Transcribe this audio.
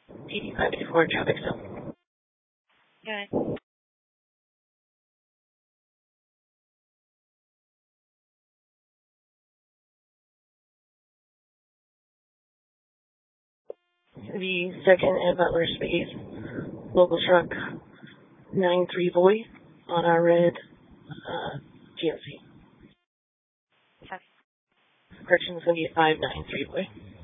PD 584, traffic stop. Good. The second at Butler Space, local truck 93 Boy on our red GMC. Okay. Corrections going to be 593 Boy.